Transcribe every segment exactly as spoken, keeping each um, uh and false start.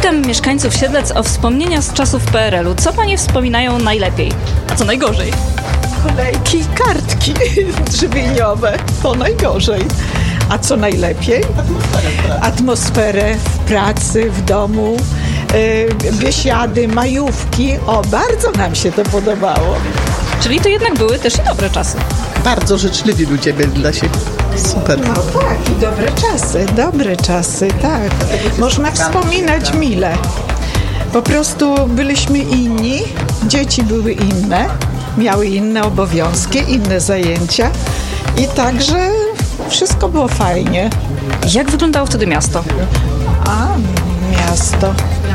Pytam mieszkańców Siedlec o wspomnienia z czasów P R L-u. Co panie wspominają najlepiej, a co najgorzej? Kolejki i kartki żywieniowe, to najgorzej. A co najlepiej? Atmosferę w pracy, w domu, yy, biesiady, majówki. O, bardzo nam się to podobało. Czyli to jednak były też i dobre czasy. Bardzo życzliwi ludzie byli dla siebie. Super. No tak, i dobre czasy, dobre czasy, tak. Można wspominać mile. Po prostu byliśmy inni, dzieci były inne, miały inne obowiązki, inne zajęcia i także wszystko było fajnie. Jak wyglądało wtedy miasto? A, miasto.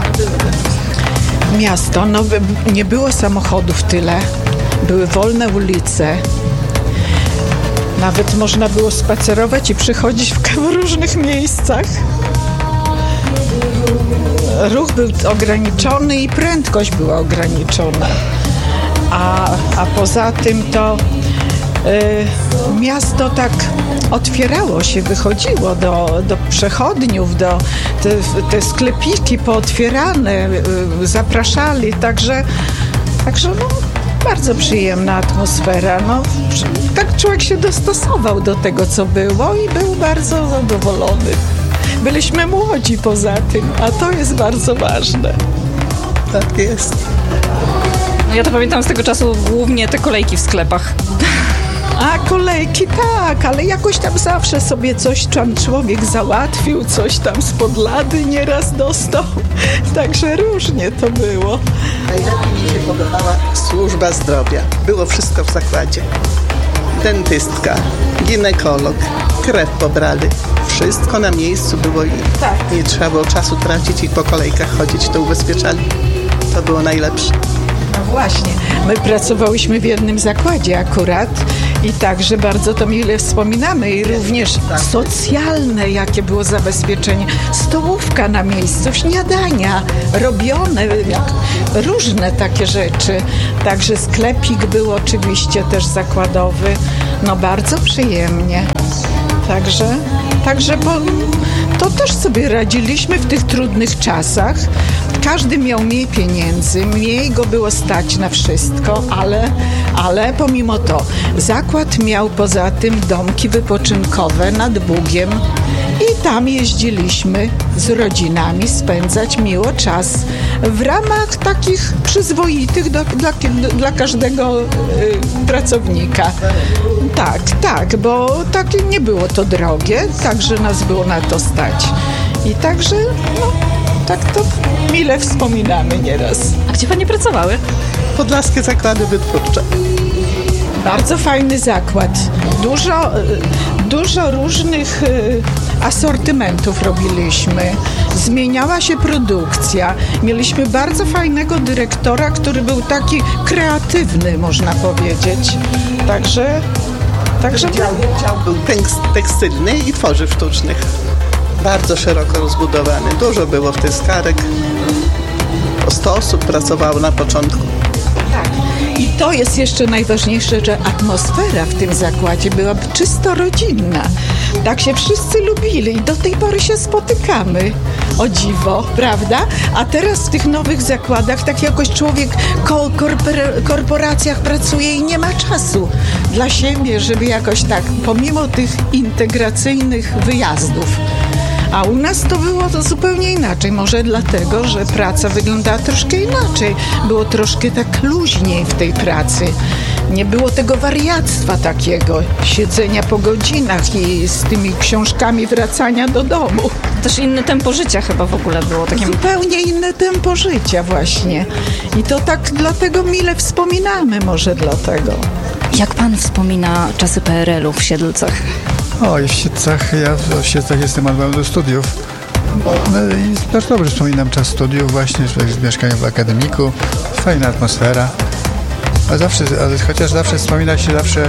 Miasto, no nie było samochodów tyle, były wolne ulice. Nawet można było spacerować i przychodzić w różnych miejscach. Ruch był ograniczony i prędkość była ograniczona. A, a poza tym to y, miasto tak otwierało się, wychodziło do, do przechodniów, do te, te sklepiki pootwierane, y, zapraszali, także, także no, bardzo przyjemna atmosfera. No, tak człowiek się dostosował do tego, co było i był bardzo zadowolony. Byliśmy młodzi poza tym, a to jest bardzo ważne. Tak jest. No ja to pamiętam z tego czasu głównie te kolejki w sklepach. A kolejki tak, ale jakoś tam zawsze sobie coś tam człowiek załatwił, coś tam spod lady nieraz dostał. Także różnie to było. Najlepiej mi się podobała służba zdrowia. Było wszystko w zakładzie. Dentystka, ginekolog, krew pobrali. Wszystko na miejscu było i Tak. nie trzeba było czasu tracić i po kolejkach chodzić, to ubezpieczali. To było najlepsze. No właśnie, my pracowałyśmy w jednym zakładzie akurat i także bardzo to mile wspominamy i również socjalne, jakie było zabezpieczenie. Stołówka na miejscu, śniadania robione, jak, różne takie rzeczy. Także sklepik był oczywiście też zakładowy. No bardzo przyjemnie. Także, także bo to też sobie radziliśmy w tych trudnych czasach. Każdy miał mniej pieniędzy, mniej go było stać na wszystko, ale, ale pomimo to zakład miał poza tym domki wypoczynkowe nad Bugiem i tam jeździliśmy z rodzinami spędzać miło czas w ramach takich przyzwoitych do, dla, dla każdego y, pracownika. Tak, tak, bo tak nie było to drogie, także nas było na to stać. I także, no, tak to mile wspominamy nieraz. A gdzie panie pracowały? Podlaskie zakłady wytwórcze. Bardzo fajny zakład. Dużo, dużo różnych asortymentów robiliśmy. Zmieniała się produkcja. Mieliśmy bardzo fajnego dyrektora, który był taki kreatywny, można powiedzieć. Także... Także Dział, dział był tekstylny i tworzyw sztucznych. Bardzo szeroko rozbudowany. Dużo było w tyskarek. sto osób pracowało na początku. tak. I to jest jeszcze najważniejsze, że atmosfera w tym zakładzie była czysto rodzinna. Tak się wszyscy lubili i do tej pory się spotykamy. O dziwo, prawda? A teraz w tych nowych zakładach tak jakoś człowiek w korpor- korporacjach pracuje i nie ma czasu dla siebie, żeby jakoś tak, pomimo tych integracyjnych wyjazdów. A u nas to było to zupełnie inaczej. Może dlatego, że praca wyglądała troszkę inaczej. Było troszkę tak luźniej w tej pracy. Nie było tego wariactwa takiego, siedzenia po godzinach i z tymi książkami wracania do domu. Też inne tempo życia chyba w ogóle było takim. Zupełnie inne tempo życia właśnie. I to tak dlatego mile wspominamy, może dlatego. Jak pan wspomina czasy P R L-u w Siedlcach? O, i w Siedlcach, ja w Siedlcach jestem albo do studiów. No i też dobrze wspominam czas studiów właśnie, z mieszkaniem w akademiku. Fajna atmosfera. A zawsze, ale chociaż zawsze wspomina się zawsze e,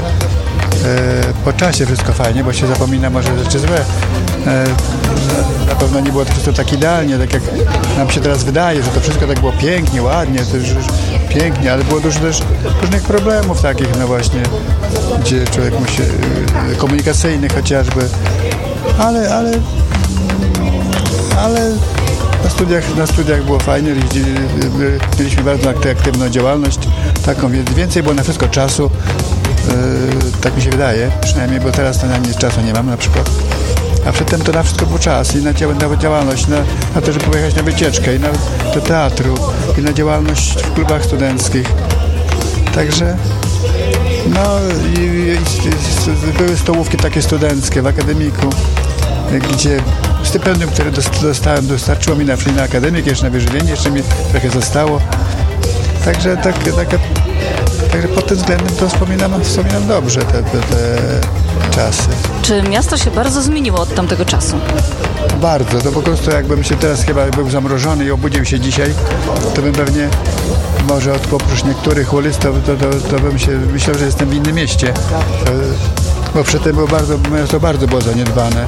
po czasie wszystko fajnie, bo się zapomina może rzeczy złe. E, na, na pewno nie było to wszystko tak idealnie, tak jak nam się teraz wydaje, że to wszystko tak było pięknie, ładnie, to już, już pięknie, ale było dużo też różnych problemów takich, no właśnie, gdzie człowiek musi, e, komunikacyjnych chociażby, ale, ale, ale Na studiach, na studiach było fajnie, mieliśmy bardzo aktywną działalność, taką, więc więcej było na wszystko czasu, yy, tak mi się wydaje, przynajmniej, bo teraz to na nic czasu nie mam na przykład. A przedtem to na wszystko był czas i na, na działalność, na, na to, żeby pojechać na wycieczkę i na, do teatru i na działalność w klubach studenckich. Także no i, i, i były stołówki takie studenckie w akademiku, gdzie stypendium, które dostałem, dostarczyło mi na, na akademik, jeszcze na wyżywienie, jeszcze mi trochę zostało. Także, tak, tak, także pod tym względem to wspominam, wspominam dobrze te, te, te czasy. Czy miasto się bardzo zmieniło od tamtego czasu? Bardzo, to po prostu jakbym się teraz chyba był zamrożony i obudził się dzisiaj, to bym pewnie może od oprócz niektórych ulic, to, to, to, to bym się myślał, że jestem w innym mieście. To, bo przedtem było bardzo, miasto bardzo było zaniedbane.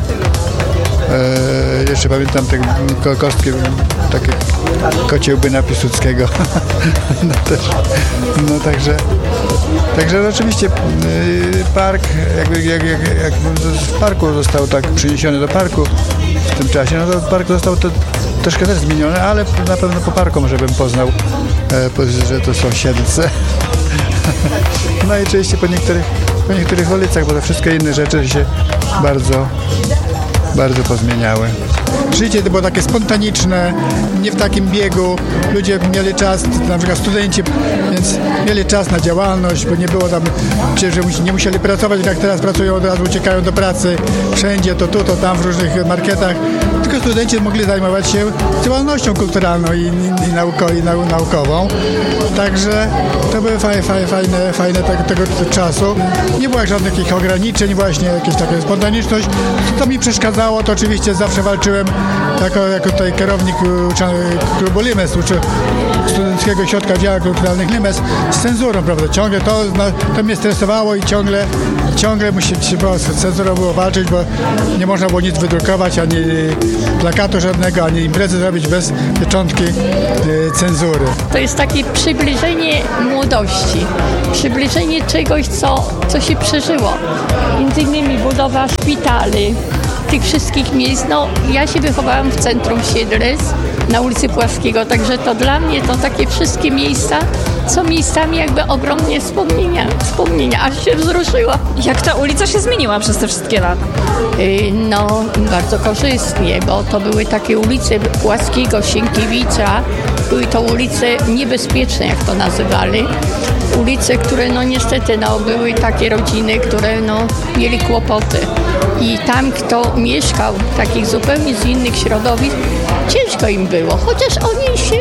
E, jeszcze pamiętam te ko- kostki, takie kociełby na Piłsudskiego. no, też, no także, także rzeczywiście park, jakby, jak, jak, jak w parku został tak przyniesiony do parku w tym czasie, no to park został to troszkę też zmieniony, ale na pewno po parku może bym poznał, e, że to są Siedlce. no i oczywiście po niektórych, po niektórych ulicach, bo te wszystkie inne rzeczy się bardzo bardzo pozmieniały. Życie to było takie spontaniczne, nie w takim biegu. Ludzie mieli czas, na przykład studenci, więc mieli czas na działalność, bo nie było tam, że nie musieli pracować, jak teraz pracują, od razu uciekają do pracy wszędzie, to tu, to tam, w różnych marketach. Tylko studenci mogli zajmować się działalnością kulturalną i, i, i, nauko, i nau, naukową. Także to były fajne, fajne, fajne, fajne tego, tego czasu. Nie było żadnych takich ograniczeń, właśnie jakieś taka spontaniczność. To mi przeszkadzało, to oczywiście zawsze walczyłem jako, jako tutaj kierownik klubu Limes, Studenckiego Ośrodka Działań Kulturalnych Limes, z cenzurą, prawda? Ciągle to, to mnie stresowało i ciągle, ciągle musi, trzeba z cenzurą było walczyć, bo nie można było nic wydrukować, ani plakatu żadnego, ani imprezy zrobić bez pieczątki cenzury. To jest takie przybliżenie młodości, przybliżenie czegoś, co, co się przeżyło. Między innymi budowa szpitali, tych wszystkich miejsc. No, ja się wychowałam w centrum Siedlec, na ulicy Płaskiego, także to dla mnie to takie wszystkie miejsca są miejscami jakby ogromnie wspomnienia, wspomnienia, aż się wzruszyła. Jak ta ulica się zmieniła przez te wszystkie lata? Yy, no, bardzo korzystnie, bo to były takie ulice Płaskiego, Sienkiewicza, były to ulice niebezpieczne, jak to nazywali. Ulice, które no niestety no, były takie rodziny, które no, mieli kłopoty. I tam, kto mieszkał takich zupełnie z innych środowisk, ciężko im było, chociaż oni się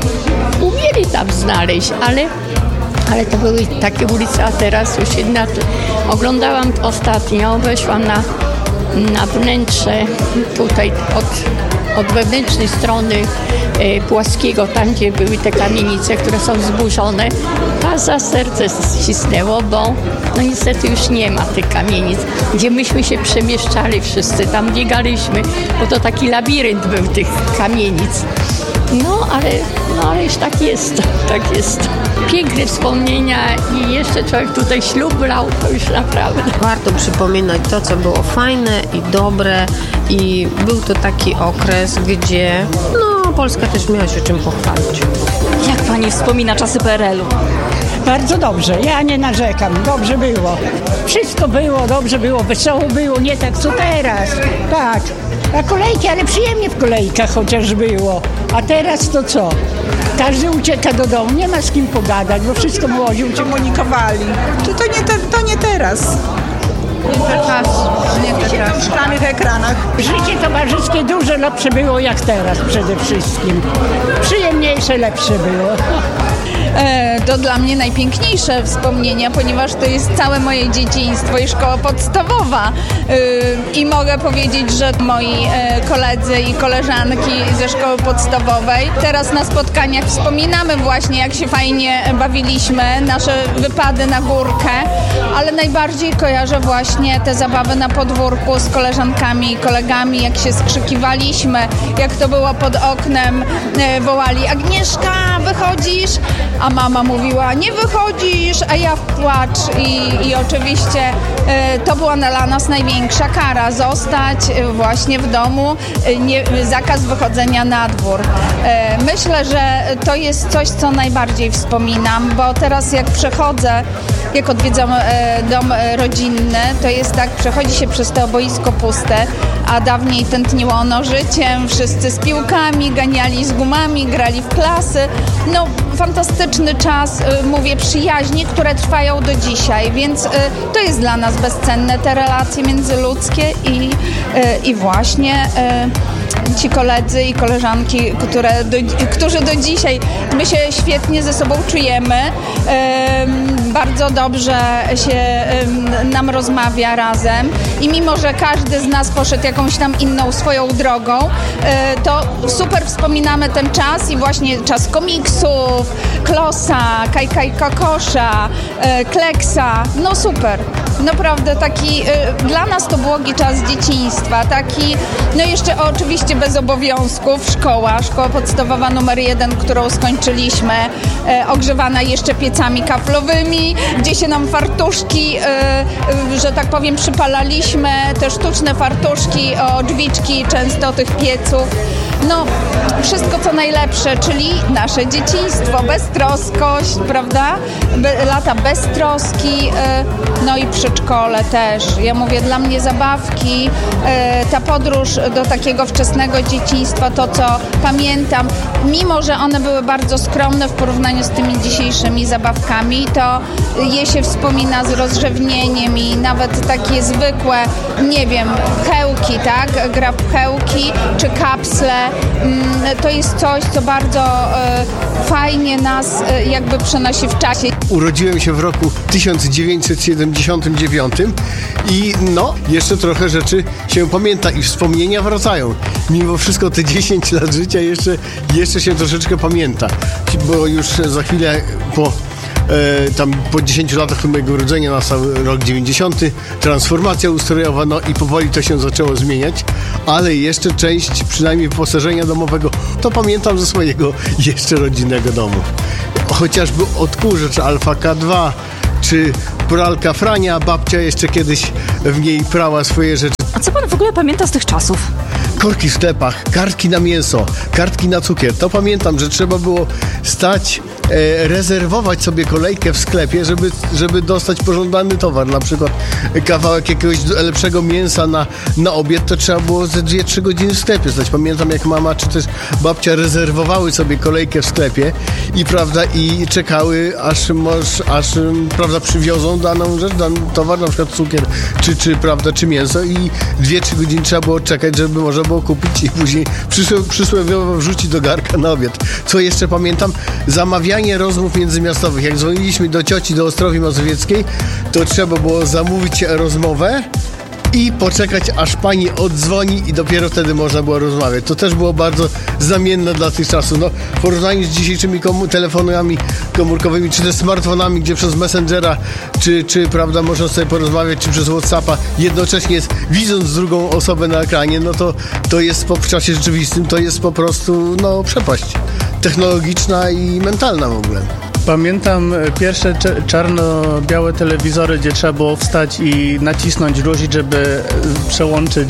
umieli tam znaleźć, ale, ale to były takie ulice, a teraz już inaczej. Oglądałam ostatnio, weszłam na, na wnętrze tutaj od, od wewnętrznej strony e, Płaskiego, tam gdzie były te kamienice, które są zburzone, a za serce ścisnęło, bo no niestety już nie ma tych kamienic, gdzie myśmy się przemieszczali wszyscy, tam biegaliśmy, bo to taki labirynt był tych kamienic. No, ale, no, ale już tak jest, tak jest. Piękne wspomnienia i jeszcze człowiek tutaj ślub brał, to już naprawdę. Warto przypominać to, co było fajne i dobre i był to taki okres, gdzie no, Polska też miała się czym pochwalić. Jak pani wspomina czasy P R L u? Bardzo dobrze, ja nie narzekam, dobrze było. Wszystko było, dobrze było, wesoło było, nie tak co teraz. Tak, a kolejki, ale przyjemnie w kolejkach chociaż było. A teraz to co? Każdy ucieka do domu, nie ma z kim pogadać, bo wszystko młodzi komunikowali. To, to, nie, te, to nie teraz. Nie czas, nie W szklanych ekranach. Życie towarzyskie dużo lepsze było jak teraz przede wszystkim. Przyjemniejsze, lepsze było. To dla mnie najpiękniejsze wspomnienia, ponieważ to jest całe moje dzieciństwo i szkoła podstawowa. I mogę powiedzieć, że moi koledzy i koleżanki ze szkoły podstawowej teraz na spotkaniach wspominamy właśnie, jak się fajnie bawiliśmy, nasze wypady na górkę, ale najbardziej kojarzę właśnie te zabawy na podwórku z koleżankami i kolegami, jak się skrzykiwaliśmy, jak to było pod oknem, wołali: Agnieszka, wychodzisz? A mama mówiła: nie wychodzisz, a ja w płacz i, i oczywiście to była dla nas największa kara. Zostać właśnie w domu, nie, zakaz wychodzenia na dwór. Myślę, że to jest coś, co najbardziej wspominam, bo teraz jak przechodzę, jak odwiedzam dom rodzinny, to jest tak, przechodzi się przez to boisko puste, a dawniej tętniło ono życiem, wszyscy z piłkami, ganiali z gumami, grali w klasy. No, fantastyczny czas, mówię, przyjaźni, które trwają do dzisiaj, więc to jest dla nas bezcenne, te relacje międzyludzkie i, i właśnie ci koledzy i koleżanki, które do, którzy do dzisiaj, my się świetnie ze sobą czujemy, bardzo dobrze się nam rozmawia razem i mimo, że każdy z nas poszedł jakąś tam inną swoją drogą, to super wspominamy ten czas i właśnie czas komiksów, Klosa, Kajka i Kokosza, Kleksa, no super. Naprawdę taki, dla nas to błogi czas dzieciństwa, taki, no jeszcze oczywiście bez obowiązków, szkoła, szkoła podstawowa numer jeden, którą skończyliśmy, e, ogrzewana jeszcze piecami kaflowymi, gdzie się nam fartuszki, e, e, że tak powiem, przypalaliśmy, te sztuczne fartuszki o drzwiczki często tych pieców. No, wszystko co najlepsze, czyli nasze dzieciństwo, beztroskość, prawda? Be, lata beztroski, e, no i przedszkole też. Ja mówię, dla mnie zabawki, e, ta podróż do takiego wczesnego dzieciństwa, to co pamiętam, mimo że one były bardzo skromne w porównaniu z tymi dzisiejszymi zabawkami, to je się wspomina z rozrzewnieniem i nawet takie zwykłe, nie wiem, pchełki, tak? Gra w pchełki czy kapsle. To jest coś, co bardzo e, fajnie nas e, jakby przenosi w czasie. Urodziłem się w roku tysiąc dziewięćset siedemdziesiątym dziewiątym i no, jeszcze trochę rzeczy się pamięta i wspomnienia wracają. Mimo wszystko te dziesięć lat życia jeszcze, jeszcze się troszeczkę pamięta, bo już za chwilę po E, tam po dziesięciu latach od mojego urodzenia nastał rok dziewięćdziesiąty, transformacja ustrojowa, no i powoli to się zaczęło zmieniać, ale jeszcze część przynajmniej wyposażenia domowego to pamiętam ze swojego jeszcze rodzinnego domu. Chociażby odkurzacz Alfa K dwa, czy pralka Frania, babcia jeszcze kiedyś w niej prała swoje rzeczy. A co pan w ogóle pamięta z tych czasów? Korki w sklepach, kartki na mięso, kartki na cukier. To pamiętam, że trzeba było stać, e, rezerwować sobie kolejkę w sklepie, żeby, żeby dostać pożądany towar. Na przykład kawałek jakiegoś lepszego mięsa na, na obiad, to trzeba było ze dwie trzy godziny w sklepie stać. Pamiętam, jak mama czy też babcia rezerwowały sobie kolejkę w sklepie i prawda, i czekały, aż, moż, aż prawda, przywiozą daną rzecz, dany towar, na przykład cukier, czy, czy prawda, czy mięso i dwie trzy godziny trzeba było czekać, żeby można było kupić i później przysłowiowo wrzucić do garka na obiad. Co jeszcze pamiętam? Zamawianie rozmów międzymiastowych. Jak dzwoniliśmy do cioci do Ostrowi Mazowieckiej, to trzeba było zamówić rozmowę i poczekać, aż pani oddzwoni i dopiero wtedy można było rozmawiać. To też było bardzo znamienne dla tych czasów. No, w porównaniu z dzisiejszymi komu- telefonami komórkowymi, czy też smartfonami, gdzie przez Messengera, czy, czy prawda, można sobie porozmawiać, czy przez WhatsAppa, jednocześnie widząc drugą osobę na ekranie, no to, to jest po, w czasie rzeczywistym, to jest po prostu no, przepaść technologiczna i mentalna w ogóle. Pamiętam pierwsze czarno-białe telewizory, gdzie trzeba było wstać i nacisnąć guzik, żeby przełączyć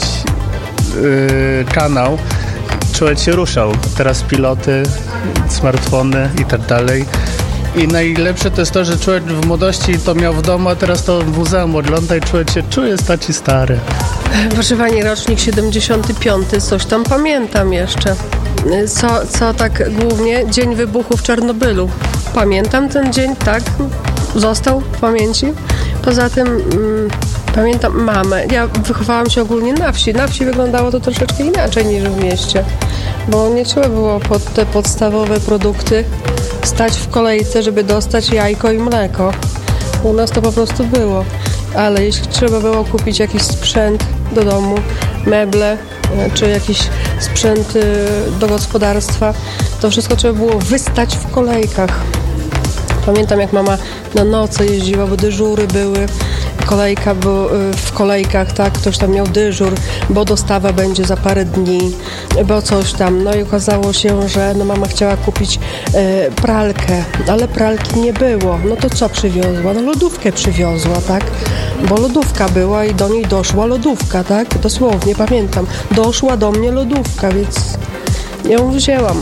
yy, kanał. Człowiek się ruszał. Teraz piloty, smartfony i tak dalej. I najlepsze to jest to, że człowiek w młodości to miał w domu, a teraz to w muzeum ogląda i człowiek się czuje staci stary. Proszę pani, rocznik siedemdziesiąty piąty, coś tam pamiętam jeszcze. Co, co tak głównie? Dzień wybuchu w Czarnobylu. Pamiętam ten dzień, tak, został w pamięci. Poza tym mm, pamiętam mamę. Ja wychowałam się ogólnie na wsi. Na wsi wyglądało to troszeczkę inaczej niż w mieście, bo nie trzeba było pod te podstawowe produkty stać w kolejce, żeby dostać jajko i mleko. U nas to po prostu było. Ale jeśli trzeba było kupić jakiś sprzęt do domu, meble, czy jakiś sprzęt do gospodarstwa, to wszystko trzeba było wystać w kolejkach. Pamiętam, jak mama na noce jeździła, bo dyżury były, kolejka był, w kolejkach, tak, ktoś tam miał dyżur, bo dostawa będzie za parę dni, bo coś tam. No i okazało się, że no mama chciała kupić e, pralkę, ale pralki nie było. No to co przywiozła? No lodówkę przywiozła, tak? Bo lodówka była i do niej doszła lodówka, tak? Dosłownie, pamiętam. Doszła do mnie lodówka, więc ją wzięłam.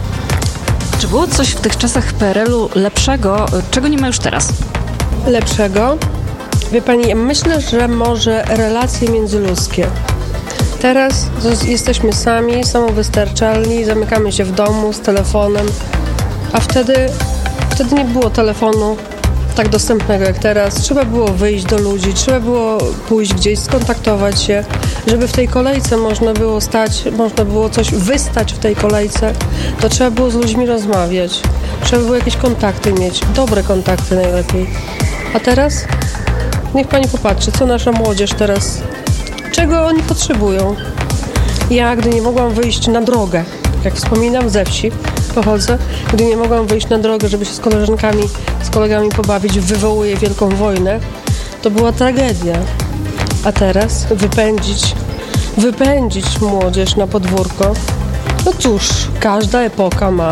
Czy było coś w tych czasach P R L-u lepszego, czego nie ma już teraz? Lepszego? Wie pani, myślę, że może relacje międzyludzkie. Teraz jesteśmy sami, samowystarczalni, zamykamy się w domu z telefonem, a wtedy, wtedy nie było telefonu tak dostępnego jak teraz. Trzeba było wyjść do ludzi, trzeba było pójść gdzieś, skontaktować się, żeby w tej kolejce można było stać, można było coś wystać w tej kolejce, to trzeba było z ludźmi rozmawiać. Trzeba było jakieś kontakty mieć, dobre kontakty najlepiej. A teraz? Niech pani popatrzy, co nasza młodzież teraz, czego oni potrzebują. Ja, gdy nie mogłam wyjść na drogę, jak wspominam, ze wsi pochodzę, gdy nie mogłam wyjść na drogę, żeby się z koleżankami, z kolegami pobawić, wywołuje wielką wojnę, to była tragedia. A teraz wypędzić, wypędzić młodzież na podwórko, no cóż, każda epoka ma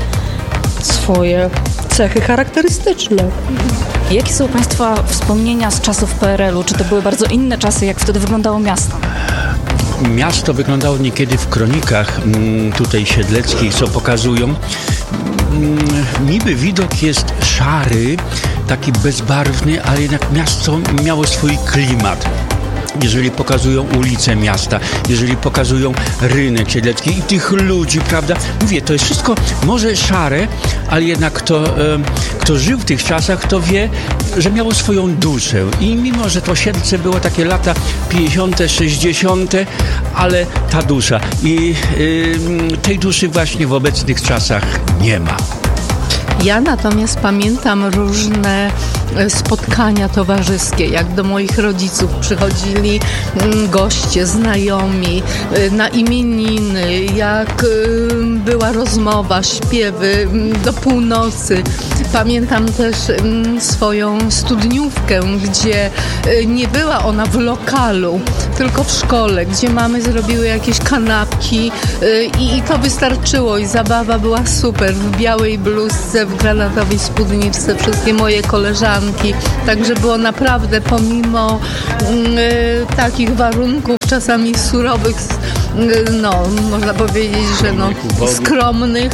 swoje cechy charakterystyczne. Jakie są Państwa wspomnienia z czasów P R L-u? Czy to były bardzo inne czasy, jak wtedy wyglądało miasto? Miasto wyglądało niekiedy w kronikach tutaj siedleckich, co pokazują. Niby widok jest szary, taki bezbarwny, ale jednak miasto miało swój klimat. Jeżeli pokazują ulice miasta, jeżeli pokazują rynek siedlecki i tych ludzi, prawda? Mówię, to jest wszystko może szare, ale jednak kto, e, kto żył w tych czasach, to wie, że miało swoją duszę. I mimo, że to Siedlce było takie lata pięćdziesiąte, sześćdziesiąte, ale ta dusza. I e, tej duszy właśnie w obecnych czasach nie ma. Ja natomiast pamiętam różne spotkania towarzyskie, jak do moich rodziców przychodzili goście, znajomi na imieniny, jak była rozmowa, śpiewy do północy. Pamiętam też swoją studniówkę, gdzie nie była ona w lokalu, tylko w szkole, gdzie mamy zrobiły jakieś kanapki i, i to wystarczyło i zabawa była super. W białej bluzce, w granatowej spódniczce, wszystkie moje koleżanki. Także było naprawdę, pomimo y, takich warunków czasami surowych, y, no można powiedzieć, że no, skromnych,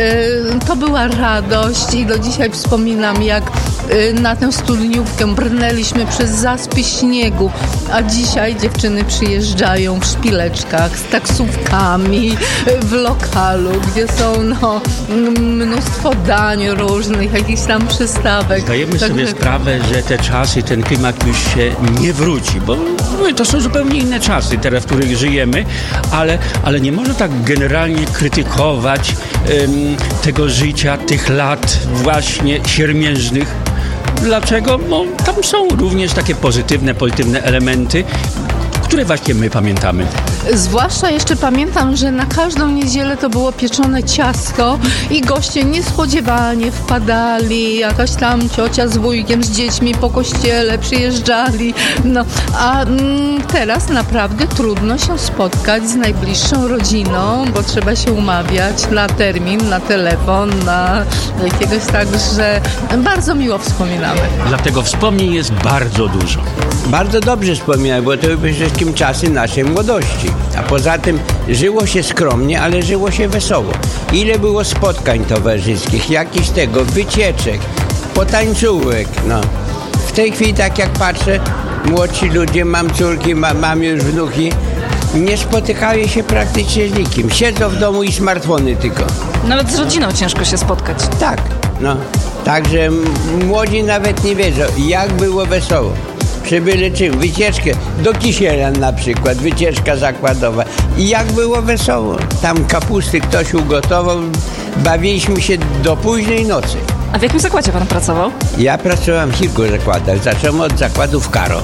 y, to była radość i do dzisiaj wspominam, jak y, na tę studniówkę brnęliśmy przez zaspy śniegu, a dzisiaj dziewczyny przyjeżdżają w szpileczkach z taksówkami w lokalu, gdzie są no, mnóstwo dań różnych, jakichś tam przystawek. Zdajemy Także... sobie sprawę, że te czasy, ten klimat już się nie wróci, bo no, to są zupełnie inne czasy teraz, w których żyjemy, ale, ale nie można tak generalnie krytykować um, tego życia, tych lat właśnie siermiężnych. Dlaczego? Bo tam są również takie pozytywne, pozytywne elementy, które właśnie my pamiętamy. Zwłaszcza jeszcze pamiętam, że na każdą niedzielę to było pieczone ciasto i goście niespodziewanie wpadali, jakaś tam ciocia z wujkiem, z dziećmi po kościele przyjeżdżali. No, a mm, teraz naprawdę trudno się spotkać z najbliższą rodziną, bo trzeba się umawiać na termin, na telefon, na jakiegoś, także bardzo miło wspominamy. Dlatego wspomnień jest bardzo dużo. Bardzo dobrze wspominam, bo to były przede wszystkim czasy naszej młodości. A poza tym żyło się skromnie, ale żyło się wesoło. Ile było spotkań towarzyskich, jakichś tego, wycieczek, potańcówek, no. W tej chwili, tak jak patrzę, młodsi ludzie, mam córki, ma, mam już wnuki, nie spotykają się praktycznie z nikim. Siedzą w domu i smartfony tylko. Nawet z rodziną ciężko się spotkać. Tak, no. Także młodzi nawet nie wiedzą, jak było wesoło. Przy byle czym, wycieczkę do Kisielan na przykład, wycieczka zakładowa. I jak było wesoło. Tam kapusty ktoś ugotował, bawiliśmy się do późnej nocy. A w jakim zakładzie pan pracował? Ja pracowałem w kilku zakładach. Zacząłem od zakładów Karo.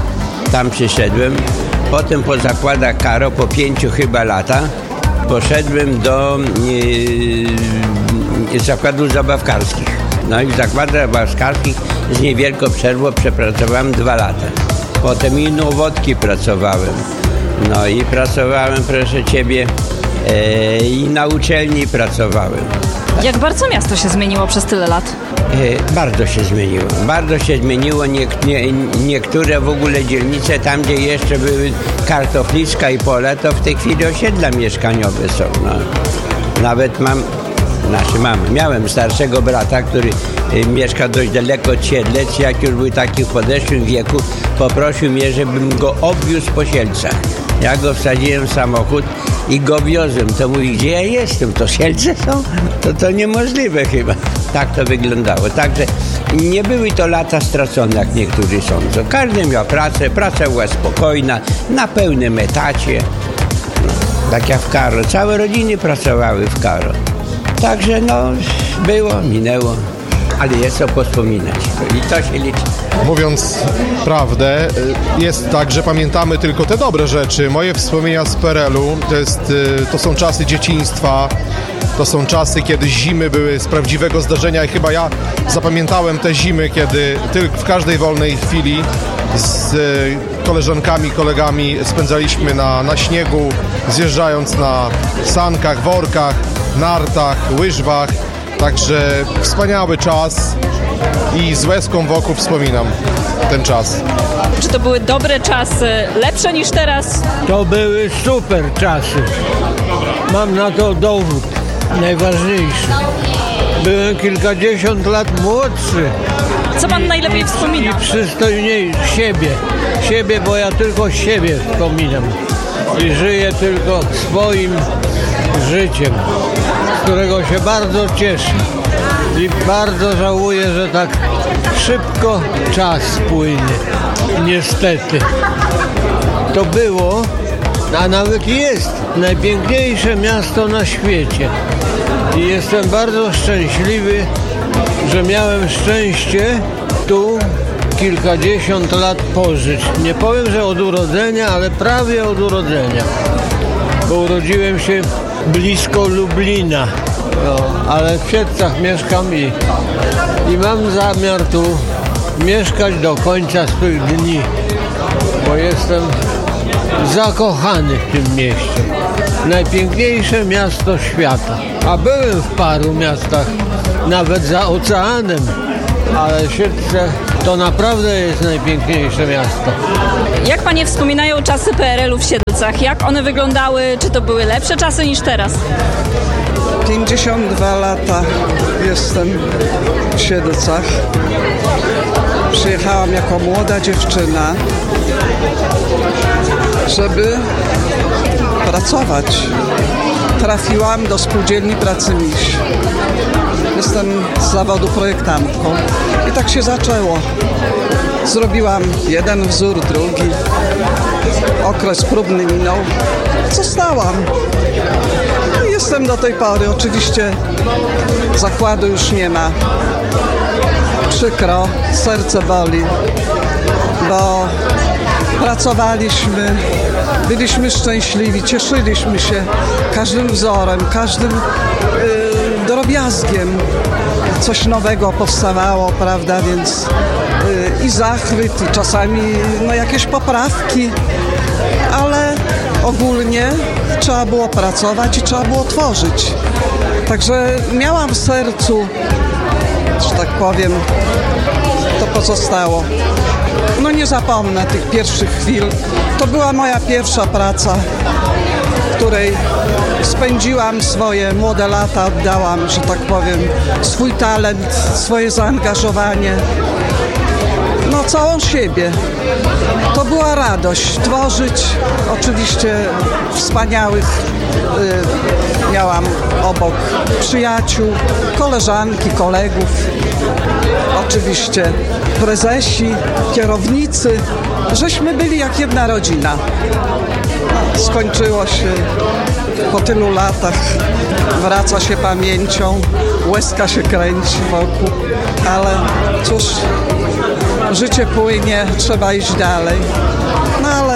Tam przyszedłem. Potem po zakładach Karo, po pięciu chyba lata, poszedłem do yy, zakładów zabawkarskich. No i w zakładach baszkarskich z niewielką przerwą przepracowałem dwa lata. Potem inowodki pracowałem. No i pracowałem, proszę Ciebie, e, i na uczelni pracowałem. Jak bardzo miasto się zmieniło przez tyle lat? E, bardzo się zmieniło. Bardzo się zmieniło. Nie, nie, niektóre w ogóle dzielnice, tam gdzie jeszcze były Kartofliska i Pole, to w tej chwili osiedla mieszkaniowe są. No. Nawet mam, znaczy mam, miałem starszego brata, który y, mieszka dość daleko od Siedlec. Jak już był taki w podeszłym wieku, poprosił mnie, żebym go obwiózł po Sielcach. Ja go wsadziłem w samochód i go wiozłem. To mówi, gdzie ja jestem? To Sielce są? To to niemożliwe chyba. Tak to wyglądało. Także nie były to lata stracone, jak niektórzy sądzą. Każdy miał pracę, praca była spokojna, na pełnym etacie. No, tak jak w Karo. Całe rodziny pracowały w Karo. Także no, było, minęło. Ale jest co wspominać. I to się liczy. Mówiąc prawdę, jest tak, że pamiętamy tylko te dobre rzeczy. Moje wspomnienia z P R L u to, jest, to są czasy dzieciństwa, to są czasy, kiedy zimy były z prawdziwego zdarzenia i chyba ja zapamiętałem te zimy, kiedy tylko w każdej wolnej chwili z koleżankami, kolegami spędzaliśmy na, na śniegu, zjeżdżając na sankach, workach, nartach, łyżwach. Także wspaniały czas i z łezką wokół wspominam ten czas. Czy to były dobre czasy, lepsze niż teraz? To były super czasy. Mam na to dowód, najważniejszy. Byłem kilkadziesiąt lat młodszy. Co pan najlepiej wspomina? I przystojniejszy siebie. Siebie, bo ja tylko siebie wspominam. I żyję tylko swoim życiem, z którego się bardzo cieszę. I bardzo żałuję, że tak szybko czas płynie. Niestety. To było, a nawet jest, najpiękniejsze miasto na świecie. I jestem bardzo szczęśliwy, że miałem szczęście tu kilkadziesiąt lat pożyć. Nie powiem, że od urodzenia, ale prawie od urodzenia. Bo urodziłem się blisko Lublina, no, ale w Siedlcach mieszkam i, i mam zamiar tu mieszkać do końca swych dni, bo jestem zakochany w tym mieście. Najpiękniejsze miasto świata. A byłem w paru miastach, nawet za oceanem, ale Siedlce to naprawdę jest najpiękniejsze miasto. Jak panie wspominają czasy P R L u w Siedlcach? Jak one wyglądały? Czy to były lepsze czasy niż teraz? pięćdziesiąt dwa lata jestem w Siedlcach. Przyjechałam jako młoda dziewczyna, żeby pracować. Trafiłam do Spółdzielni Pracy Miś. Jestem z zawodu projektantką. I tak się zaczęło. Zrobiłam jeden wzór, drugi. Okres próbny minął. Zostałam. I jestem do tej pory. Oczywiście zakładu już nie ma. Przykro, serce boli, bo pracowaliśmy, byliśmy szczęśliwi, cieszyliśmy się każdym wzorem, każdym yy, drobiazgiem. Coś nowego powstawało, prawda, więc yy, i zachwyt, i czasami no, jakieś poprawki, ale ogólnie trzeba było pracować i trzeba było tworzyć. Także miałam w sercu, że tak powiem, to pozostało. No nie zapomnę tych pierwszych chwil. To była moja pierwsza praca, w której spędziłam swoje młode lata, oddałam, że tak powiem, swój talent, swoje zaangażowanie, no całą siebie. To była radość tworzyć, oczywiście wspaniałych y, miałam obok przyjaciół, koleżanki, kolegów, oczywiście prezesi, kierownicy, żeśmy byli jak jedna rodzina. Skończyło się po tylu latach, wraca się pamięcią, łezka się kręci wokół, ale cóż, życie płynie, trzeba iść dalej. No ale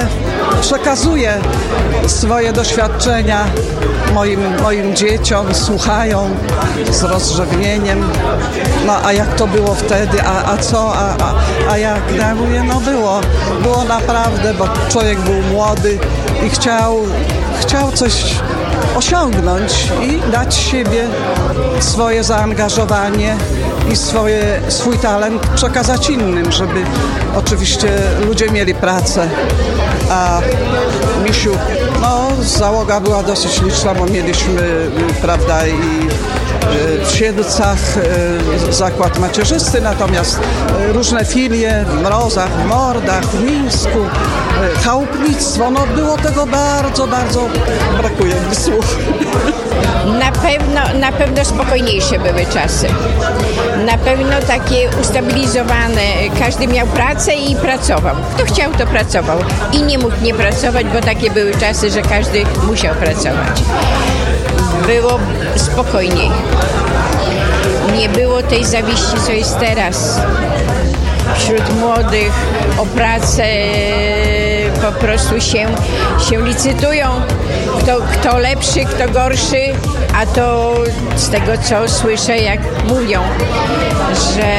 przekazuję swoje doświadczenia moim, moim dzieciom, słuchają z rozrzewnieniem. No a jak to było wtedy, a, a co, a, a, a jak? Ja mówię, no było, było naprawdę, bo człowiek był młody i chciał, chciał coś osiągnąć i dać siebie, swoje zaangażowanie i swoje, swój talent przekazać innym, żeby oczywiście ludzie mieli pracę. A misiu, no załoga była dosyć liczna, bo mieliśmy, prawda, i w Siedlcach zakład macierzysty, natomiast różne filie w Mrozach, w Mordach, w Mińsku, chałupnictwo, no było tego bardzo, bardzo, brakuje mi słów. Na pewno, na pewno spokojniejsze były czasy. Na pewno takie ustabilizowane. Każdy miał pracę i pracował. Kto chciał, to pracował. I nie mógł nie pracować, bo takie były czasy, że każdy musiał pracować. Było spokojniej. Nie było tej zawiści, co jest teraz. Wśród młodych o pracę po prostu się, się licytują. Kto, kto lepszy, kto gorszy, a to z tego, co słyszę, jak mówią, że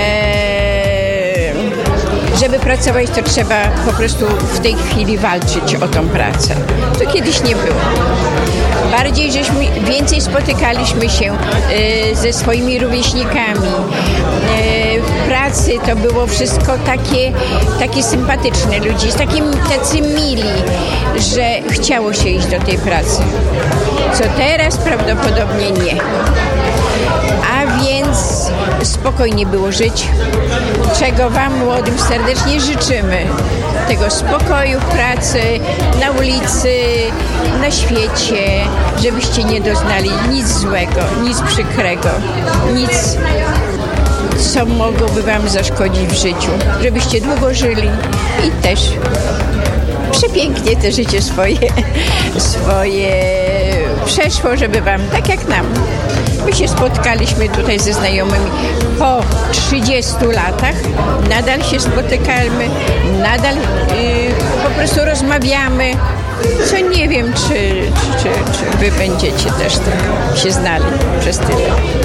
żeby pracować, to trzeba po prostu w tej chwili walczyć o tą pracę. To kiedyś nie było. Bardziej, żeśmy więcej spotykaliśmy się y, ze swoimi rówieśnikami. Y, w pracy to było wszystko takie, takie sympatyczne ludzi, takim, tacy mili, że chciało się iść do tej pracy. Co teraz prawdopodobnie nie. A więc spokojnie było żyć, czego Wam młodym serdecznie życzymy. Tego spokoju w pracy, na ulicy, na świecie, żebyście nie doznali nic złego, nic przykrego, nic, co mogłoby Wam zaszkodzić w życiu. Żebyście długo żyli i też przepięknie te życie swoje, swoje przeszło, żeby Wam, tak jak nam. My się spotkaliśmy tutaj ze znajomymi po trzydziestu latach, nadal się spotykamy, nadal yy, po prostu rozmawiamy, co nie wiem, czy, czy, czy, czy Wy będziecie też tak się znali przez tyle.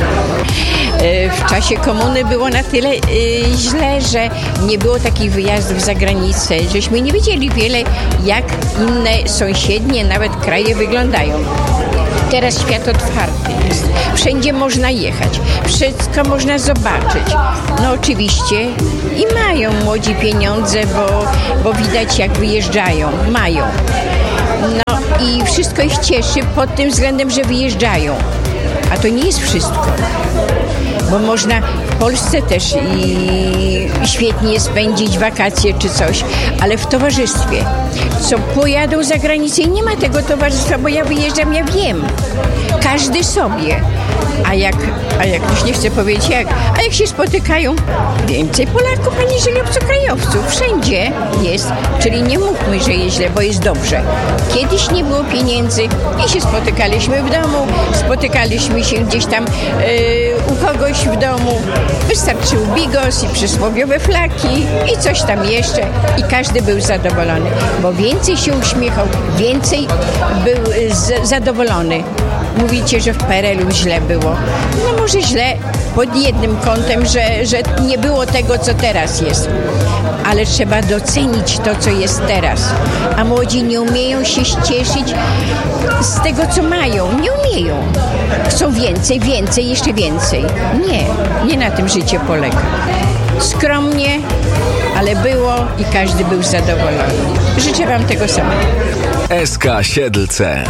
Yy, w czasie komuny było na tyle yy, źle, że nie było takich wyjazdów za granicę, żeśmy nie wiedzieli wiele, jak inne sąsiednie, nawet kraje wyglądają. Teraz świat otwarty jest. Wszędzie można jechać. Wszystko można zobaczyć. No oczywiście i mają młodzi pieniądze, bo, bo widać jak wyjeżdżają. Mają. No i wszystko ich cieszy pod tym względem, że wyjeżdżają. A to nie jest wszystko. Bo można w Polsce też i świetnie spędzić wakacje czy coś, ale w towarzystwie. Co pojadą za granicę i nie ma tego towarzystwa, bo ja wyjeżdżam, ja wiem. Każdy sobie. A jak, a jak już nie chcę powiedzieć jak, a jak się spotykają, więcej Polaków aniżeli obcokrajowców. Wszędzie jest, czyli nie mówmy, że jest źle, bo jest dobrze. Kiedyś nie było pieniędzy i się spotykaliśmy w domu, spotykaliśmy się gdzieś tam yy, u kogoś w domu. Wystarczył bigos i przysłowiowe flaki i coś tam jeszcze i każdy był zadowolony, bo więcej się uśmiechał, więcej był z, zadowolony. Mówicie, że w P R L u źle było. No może źle pod jednym kątem, że, że nie było tego, co teraz jest. Ale trzeba docenić to, co jest teraz. A młodzi nie umieją się cieszyć z tego, co mają. Nie umieją. Chcą więcej, więcej, jeszcze więcej. Nie, nie na tym życie polega. Skromnie, ale było i każdy był zadowolony. Życzę Wam tego samego. S K Siedlce.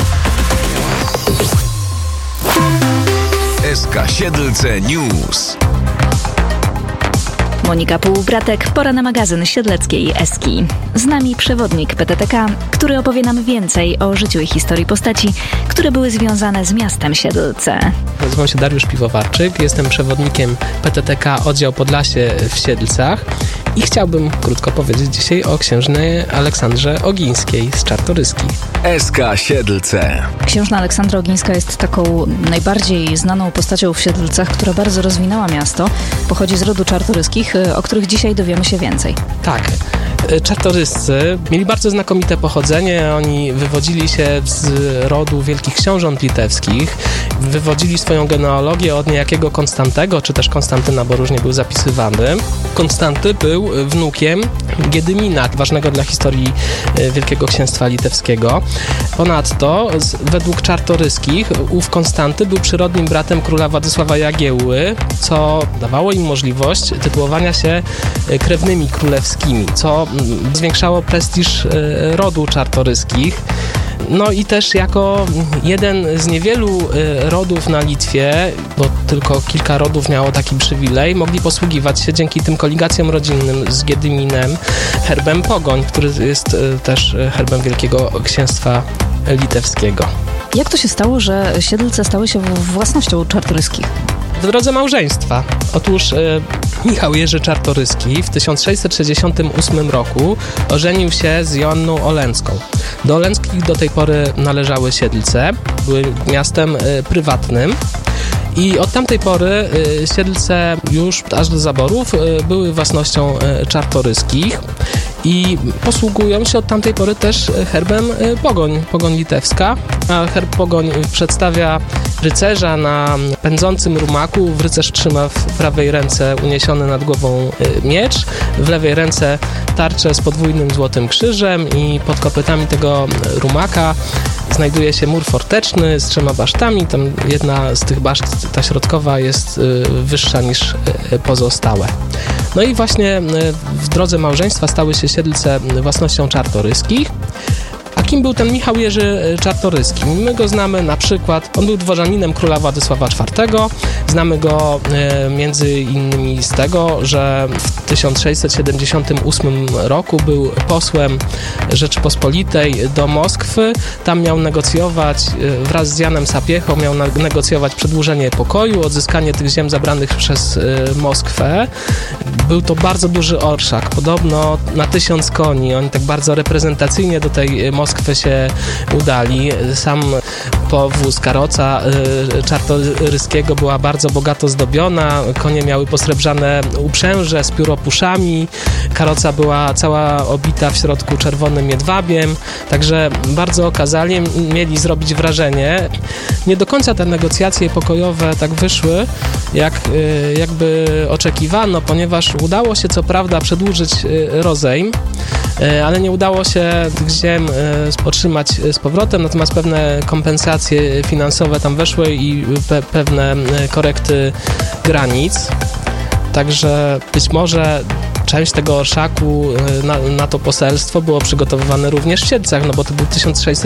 S K Siedlce News. Monika Półbratek, pora na magazyn siedleckiej Eski. Z nami przewodnik P T T K, który opowie nam więcej o życiu i historii postaci, które były związane z miastem Siedlce. Nazywam się Dariusz Piwowarczyk, jestem przewodnikiem P T T K oddział Podlasie w Siedlcach I chciałbym krótko powiedzieć dzisiaj o księżnej Aleksandrze Ogińskiej z Czartoryskich. S K Siedlce. Księżna Aleksandra Ogińska jest taką najbardziej znaną postacią w Siedlcach, która bardzo rozwinęła miasto. Pochodzi z rodu Czartoryskich, o których dzisiaj dowiemy się więcej. Tak. Czartoryscy mieli bardzo znakomite pochodzenie. Oni wywodzili się z rodu wielkich książąt litewskich. Wywodzili swoją genealogię od niejakiego Konstantego, czy też Konstantyna, bo różnie był zapisywany. Konstanty był wnukiem Giedymina, ważnego dla historii Wielkiego Księstwa Litewskiego. Ponadto, według Czartoryskich, ów Konstanty był przyrodnim bratem króla Władysława Jagiełły, co dawało im możliwość tytułowania się krewnymi królewskimi, co zwiększało prestiż rodu Czartoryskich. No i też jako jeden z niewielu rodów na Litwie, bo tylko kilka rodów miało taki przywilej, mogli posługiwać się dzięki tym koligacjom rodzinnym z Giedyminem herbem Pogoń, który jest też herbem Wielkiego Księstwa Litewskiego. Jak to się stało, że Siedlce stały się własnością Czartoryskich? W drodze małżeństwa. Otóż e, Michał Jerzy Czartoryski w tysiąc sześćset sześćdziesiątym ósmym roku ożenił się z Joanną Olęcką. Do Olęckich do tej pory należały Siedlce, były miastem e, prywatnym. I od tamtej pory y, Siedlce już aż do zaborów y, były własnością y, Czartoryskich i posługują się od tamtej pory też herbem y, Pogoń, Pogoń litewska. A herb Pogoń przedstawia rycerza na pędzącym rumaku. Rycerz trzyma w prawej ręce uniesiony nad głową y, miecz, w lewej ręce tarczę z podwójnym złotym krzyżem i pod kopytami tego rumaka znajduje się mur forteczny z trzema basztami. Tam jedna z tych baszt, ta środkowa, jest y, wyższa niż y, pozostałe. No i właśnie y, w drodze małżeństwa stały się Siedlce własnością Czartoryskich. A kim był ten Michał Jerzy Czartoryski? My go znamy na przykład, on był dworzaninem króla Władysława czwartego. Znamy go e, między innymi z tego, że w tysiąc sześćset siedemdziesiątym ósmym roku był posłem Rzeczypospolitej do Moskwy. Tam miał negocjować, e, wraz z Janem Sapiechą, miał na, negocjować przedłużenie pokoju, odzyskanie tych ziem zabranych przez e, Moskwę. Był to bardzo duży orszak, podobno na tysiąc koni. Oni tak bardzo reprezentacyjnie do tej Moskwy się udali. Sam powóz, karoca y, Czartoryskiego była bardzo bogato zdobiona. Konie miały posrebrzane uprzęże z pióropuszami. Karoca była cała obita w środku czerwonym jedwabiem. Także bardzo okazali, mieli zrobić wrażenie. Nie do końca te negocjacje pokojowe tak wyszły, jak y, jakby oczekiwano, ponieważ udało się co prawda przedłużyć y, rozejm, y, ale nie udało się tych ziem otrzymać z powrotem, natomiast pewne kompensacje finansowe tam weszły i pe- pewne korekty granic. Także być może część tego orszaku na, na to poselstwo było przygotowywane również w Siedlcach, no bo to był tysiąc sześćset